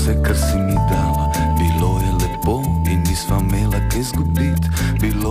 vse, kar si mi dala. Bilo je lepo in nisva imela kaj zgubiti.